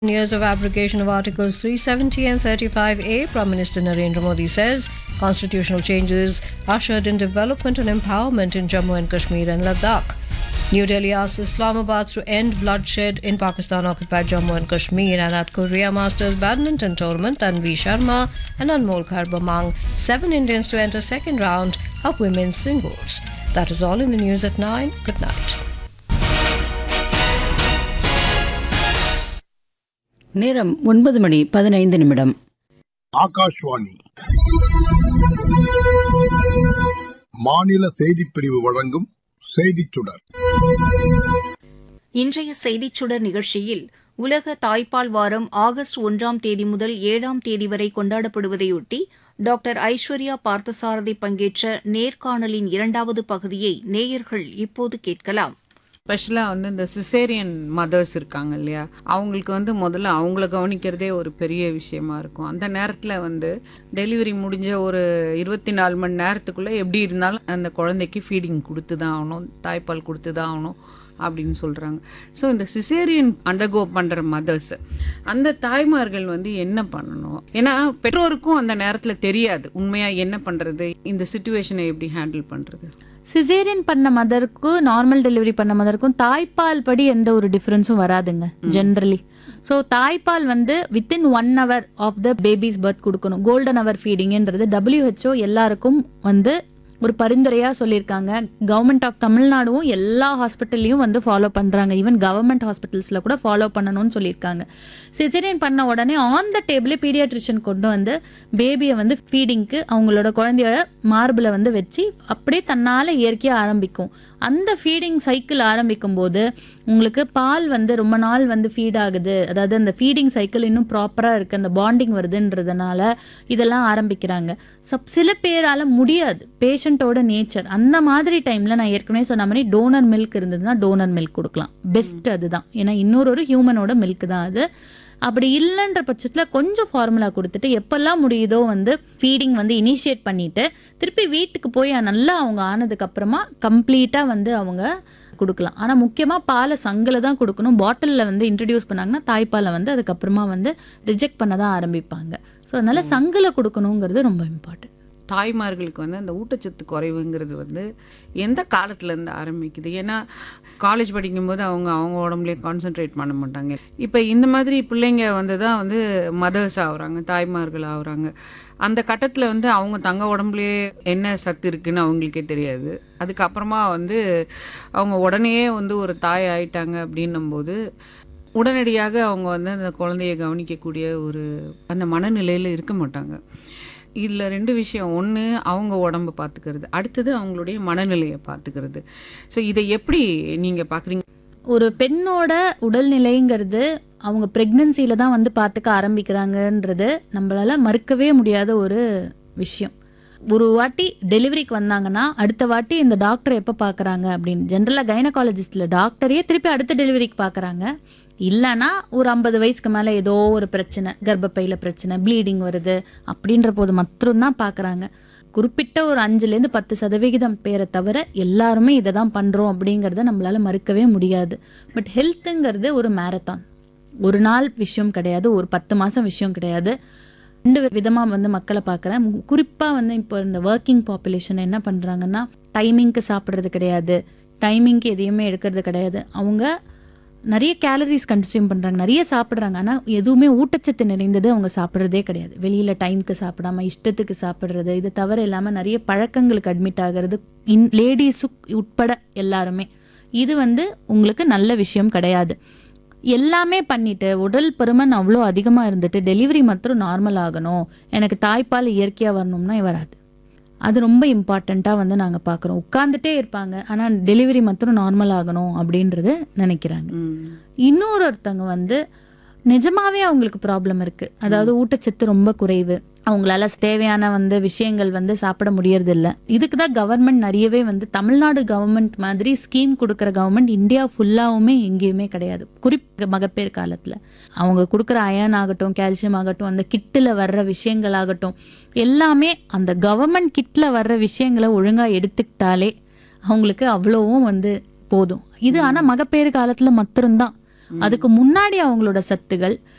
Years of abrogation of Articles 370 and 35A, Prime Minister Narendra Modi says constitutional changes ushered in development and empowerment in Jammu and Kashmir and Ladakh. New Delhi asks Islamabad to end bloodshed in Pakistan-occupied Jammu and Kashmir, and at Korea Masters Badminton Tournament, Tanvi Sharma and Anmol Kharb among 7 Indians to enter second round of women's singles. That is all in the news at 9. Good night. நேரம் 9:15 ஆகாஷ்வாணி மாநில செய்திப் பிரிவு வழங்கும் செய்திச் சுடர். இன்றைய செய்திச் சுடர் நிகழ்ச்சியில் உலக தாய்ப்பால் வாரம் ஆகஸ்ட் 1ஆம் தேதி முதல் 7ஆம் தேதி வரை கொண்டாடப்படுவதையொட்டி டாக்டர் ஐஸ்வர்யா பார்த்தசாரதி பங்கேற்ற நேர்காணலின் 2வது பகுதியை நேயர்கள் இப்போது கேட்கலாம். ஸ்பெஷலாக இந்த சிசேரியன் மதர்ஸ் இருக்காங்க இல்லையா, அவங்களுக்கு முதல்ல அவங்கள கவனிக்கிறதே ஒரு பெரிய விஷயமா இருக்கும். அந்த நேரத்தில் டெலிவரி முடிஞ்ச ஒரு 24 மணி நேரத்துக்குள்ளே எப்படி இருந்தாலும் அந்த குழந்தைக்கு ஃபீடிங் கொடுத்து தான் ஆகணும், தாய்ப்பால் கொடுத்து தான் ஆகணும் அப்படின்னு சொல்கிறாங்க. ஸோ இந்த சிசேரியன் அண்டர்கோ பண்ணுற மதர்ஸ், அந்த தாய்மார்கள் என்ன பண்ணணும்? ஏன்னா பெற்றோருக்கும் அந்த நேரத்தில் தெரியாது உண்மையாக என்ன பண்ணுறது, இந்த சிச்சுவேஷனை எப்படி ஹேண்டில் பண்ணுறது. சிசேரியன் பண்ண மதருக்கும் நார்மல் டெலிவரி பண்ண மதருக்கும் தாய்ப்பால் படி எந்த ஒரு டிஃப்ரென்ஸும் வராதுங்க ஜென்ரலி. ஸோ தாய்ப்பால் within 1 hour of the babies birth கொடுக்கணும். கோல்டன் அவர் ஃபீடிங்ன்றது WHO எல்லாருக்கும் ஒரு பரிந்துரையாக சொல்லியிருக்காங்க. கவர்மெண்ட் ஆஃப் தமிழ்நாடும் எல்லா ஹாஸ்பிட்டல்லையும் ஃபாலோ பண்ணுறாங்க. ஈவன் கவர்மெண்ட் ஹாஸ்பிட்டல்ஸில் கூட ஃபாலோ பண்ணணும்னு சொல்லியிருக்காங்க. சிசேரியன் பண்ண உடனே ஆன் த டேபிளே பீடியாட்ரிஷியன் கொண்டு பேபியை ஃபீடிங்க்கு அவங்களோட குழந்தையோட மார்பில் வச்சு அப்படியே தன்னால் இயற்கையாக ஆரம்பிக்கும். அந்த ஃபீடிங் சைக்கிள் ஆரம்பிக்கும் போது உங்களுக்கு பால் ரொம்ப நாள் ஃபீட் ஆகுது, அதாவது அந்த ஃபீடிங் சைக்கிள் இன்னும் ப்ராப்பராக இருக்குது, அந்த பாண்டிங் வருதுன்றதுனால இதெல்லாம் ஆரம்பிக்கிறாங்க. சில பேரால் முடியாது, பேஷண்ட்டோட நேச்சர். அந்த மாதிரி டைமில் நான் ஏற்கனவே சொன்ன மாதிரி டோனர் மில்க் இருந்ததுன்னா டோனர் மில்க் கொடுக்கலாம், பெஸ்ட் அதுதான். ஏன்னா இன்னொரு ஹியூமனோட மில்க் தான் அது. அப்படி இல்லைன்ற பட்சத்தில் கொஞ்சம் ஃபார்முலா கொடுத்துட்டு எப்பெல்லாம் முடியுதோ ஃபீடிங் இனிஷியேட் பண்ணிவிட்டு திருப்பி வீட்டுக்கு போய் நல்லா அவங்க ஆனதுக்கப்புறமா கம்ப்ளீட்டாக அவங்க கொடுக்கலாம். ஆனால் முக்கியமாக பாலை சங்கில் தான் கொடுக்கணும். பாட்டிலில் இன்ட்ரடியூஸ் பண்ணாங்கன்னா தாய்ப்பாலை அதுக்கப்புறமா ரிஜெக்ட் பண்ண தான் ஆரம்பிப்பாங்க. ஸோ அதனால் சங்கில் கொடுக்கணுங்கிறது ரொம்ப இம்பார்ட்டன்ட். தாய்மார்களுக்கு அந்த ஊட்டச்சத்து குறைவுங்கிறது எந்த காலத்துலேருந்து ஆரம்பிக்குது? ஏன்னா காலேஜ் படிக்கும்போது அவங்க உடம்புலேயே கான்சென்ட்ரேட் பண்ண மாட்டாங்க. இப்போ இந்த மாதிரி பிள்ளைங்க தான் மதர்ஸ் ஆகுறாங்க, தாய்மார்கள் ஆகுறாங்க. அந்த கட்டத்தில் அவங்க தங்க உடம்புலேயே என்ன சத்து இருக்குன்னு அவங்களுக்கே தெரியாது. அதுக்கப்புறமா அவங்க உடனே ஒரு தாய் ஆயிட்டாங்க அப்படின்னும்போது உடனடியாக அவங்க அந்த குழந்தைய கவனிக்கக்கூடிய அந்த மனநிலையில் இருக்க மாட்டாங்க. இதில் 2 விஷயம். ஒன்று அவங்க உடம்பை பார்த்துக்கிறது, அடுத்தது அவங்களுடைய மனநிலையை பார்த்துக்கிறது. ஸோ இதை எப்படி நீங்கள் பார்க்குறீங்க? ஒரு பெண்ணோட உடல்நிலைங்கிறது அவங்க ப்ரெக்னன்சியில் தான் பார்த்துக்க ஆரம்பிக்கிறாங்கன்றது நம்மளால் மறுக்கவே முடியாத ஒரு விஷயம். ஒரு வாட்டி டெலிவரிக்கு வந்தாங்கன்னா அடுத்த வாட்டி இந்த டாக்டரை எப்போ பார்க்குறாங்க அப்படின்னு ஜென்ரலாக கைனகாலஜிஸ்டில் டாக்டரையே திருப்பி அடுத்த டெலிவரிக்கு பார்க்குறாங்க. இல்லைனா ஒரு 50 வயசுக்கு மேலே ஏதோ ஒரு பிரச்சனை, கர்ப்பப்பையில் பிரச்சனை, ப்ளீடிங் வருது அப்படின்ற போது மட்டும்தான் பார்க்குறாங்க. குறிப்பிட்ட ஒரு 5-10% பேரை தவிர எல்லாருமே இதை தான் பண்ணுறோம் அப்படிங்கிறத நம்மளால் மறுக்கவே முடியாது. பட் ஹெல்த்துங்கிறது ஒரு மேரத்தான், ஒரு நாள் விஷயம் கிடையாது, ஒரு 10 மாதம் விஷயம் கிடையாது. 2 விதமாக மக்களை பார்க்குறேன். குறிப்பாக இப்போ இந்த ஒர்க்கிங் பாப்புலேஷன் என்ன பண்ணுறாங்கன்னா டைமிங்க்கு சாப்பிட்றது கிடையாது, டைமிங்க்கு எதையுமே எடுக்கிறது கிடையாது. அவங்க நிறைய கேலரிஸ் கன்சியூம் பண்ணுறாங்க, நிறைய சாப்பிட்றாங்க, ஆனால் எதுவுமே ஊட்டச்சத்து நிறைந்தது அவங்க சாப்பிட்றதே கிடையாது. வெளியில் டைமுக்கு சாப்பிடாம இஷ்டத்துக்கு சாப்பிட்றது, இது தவிர இல்லாமல் நிறைய பழக்கங்களுக்கு அட்மிட் ஆகிறது, லேடிஸு உட்பட எல்லாருமே. இது உங்களுக்கு நல்ல விஷயம் கிடையாது. எல்லாமே பண்ணிவிட்டு உடல் பருமன் அவ்வளோ அதிகமாக இருந்துட்டு டெலிவரி மாத்திரம் நார்மல் ஆகணும், எனக்கு தாய்ப்பால் இயற்கையாக வரணும்னா வராது. அது ரொம்ப இம்பார்ட்டண்ட்டாக நாங்கள் பார்க்குறோம். உட்காந்துட்டே இருப்பாங்க, ஆனால் டெலிவரி மாத்திரம் நார்மல் ஆகணும் அப்படின்றது நினைக்கிறாங்க. இன்னொருத்தவங்க நிஜமாவே அவங்களுக்கு ப்ராப்ளம் இருக்குது, அதாவது ஊட்டச்சத்து ரொம்ப குறைவு, அவங்களால தேவையான விஷயங்கள் சாப்பிட முடியறதில்ல. இதுக்கு தான் கவர்மெண்ட் நிறையவே தமிழ்நாடு கவர்மெண்ட் மாதிரி ஸ்கீம் கொடுக்குற கவர்மெண்ட் இந்தியா ஃபுல்லாகவுமே எங்கேயுமே கிடையாது. மகப்பேறு காலத்தில் அவங்க கொடுக்குற அயன் ஆகட்டும், கால்சியம் ஆகட்டும், அந்த கிட்டில் வர்ற விஷயங்கள் ஆகட்டும், எல்லாமே அந்த கவர்மெண்ட் கிட்டில் வர்ற விஷயங்களை ஒழுங்காக எடுத்துக்கிட்டாலே அவங்களுக்கு அவ்வளோவும் போதும். இது ஆனால் மகப்பேறு காலத்தில் மாத்திரம்தான். அதுக்கு முன்னாடி அவங்களோட சத்துகள்